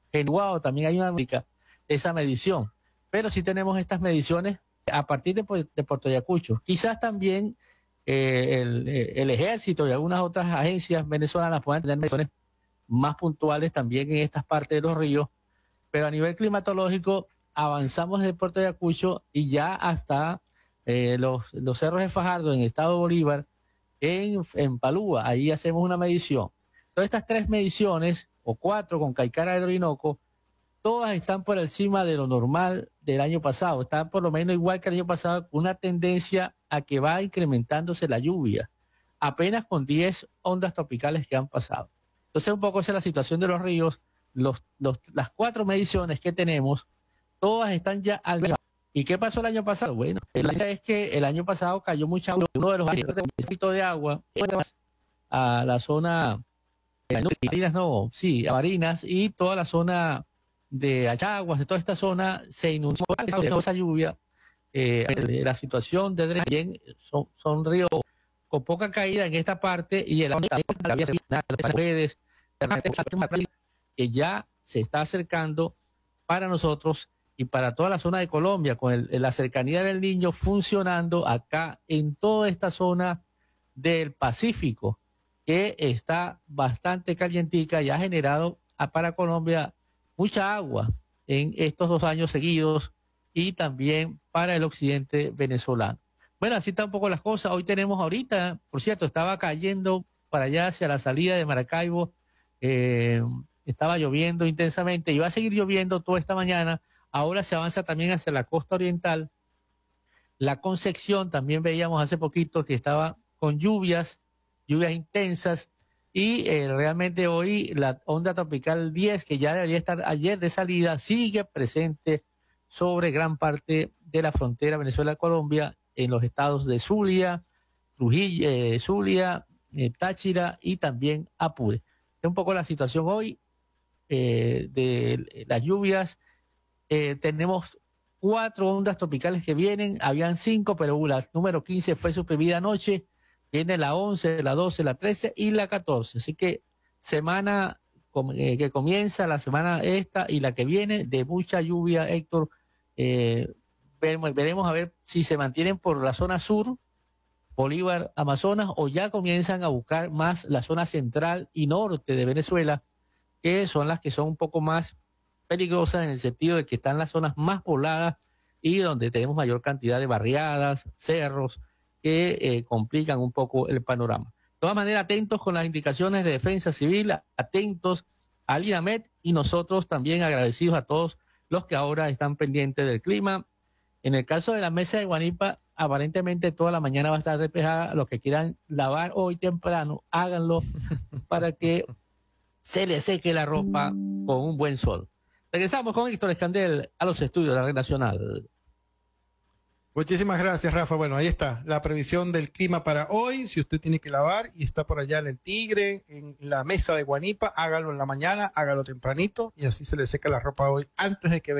En Guau también hay una esa medición, pero sí tenemos estas mediciones a partir de Puerto Ayacucho. Quizás también el ejército y algunas otras agencias venezolanas puedan tener mediciones más puntuales también en estas partes de los ríos, pero a nivel climatológico avanzamos desde Puerto Ayacucho y ya hasta los cerros de Fajardo en el estado de Bolívar, en Palúa, ahí hacemos una medición. Entonces estas tres mediciones, o cuatro con Caicara de Orinoco, todas están por encima de lo normal del año pasado, están por lo menos igual que el año pasado, con una tendencia a que va incrementándose la lluvia, apenas con 10 ondas tropicales que han pasado. Entonces un poco esa es la situación de los ríos, las cuatro mediciones que tenemos, todas están ya al menos. ¿Y qué pasó el año pasado? Bueno, es que el año pasado cayó mucha agua, uno de los años de agua a la zona Barinas, no, sí, a Barinas y toda la zona de Achaguas, de toda esta zona se inundó de esa lluvia. La situación de drenaje son ríos con poca caída en esta parte y el redes que ya se está acercando para nosotros y para toda la zona de Colombia, con la cercanía del Niño funcionando acá en toda esta zona del Pacífico, que está bastante calientica y ha generado para Colombia mucha agua en estos 2 años seguidos y también para el occidente venezolano. Bueno, así están un poco las cosas. Hoy tenemos ahorita, por cierto, estaba cayendo para allá hacia la salida de Maracaibo, estaba lloviendo intensamente y va a seguir lloviendo toda esta mañana. Ahora se avanza también hacia la costa oriental. La Concepción también veíamos hace poquito que estaba con lluvias intensas y realmente hoy la onda tropical 10, que ya debería estar ayer de salida, sigue presente sobre gran parte de la frontera Venezuela-Colombia en los estados de Zulia, Trujillo, Zulia, Táchira y también Apure. Es un poco la situación hoy de las lluvias. Tenemos 4 ondas tropicales que vienen, habían 5, pero la número 15 fue suprimida anoche. Viene la 11, la 12, la 13 y la 14. Así que semana que comienza, la semana esta y la que viene, de mucha lluvia, Héctor. Veremos a ver si se mantienen por la zona sur, Bolívar, Amazonas, o ya comienzan a buscar más la zona central y norte de Venezuela, que son las que son un poco más peligrosas en el sentido de que están las zonas más pobladas y donde tenemos mayor cantidad de barriadas, cerros, que complican un poco el panorama. De todas maneras, atentos con las indicaciones de Defensa Civil, atentos al INAMED y nosotros también agradecidos a todos los que ahora están pendientes del clima. En el caso de la mesa de Guanipa, aparentemente toda la mañana va a estar despejada. Los que quieran lavar hoy temprano, háganlo para que se les seque la ropa con un buen sol. Regresamos con Héctor Escandel a los estudios de la Red Nacional. Muchísimas gracias, Rafa. Bueno, ahí está la previsión del clima para hoy. Si usted tiene que lavar y está por allá en el Tigre, en la mesa de Guanipa, hágalo en la mañana, hágalo tempranito y así se le seca la ropa hoy antes de que venga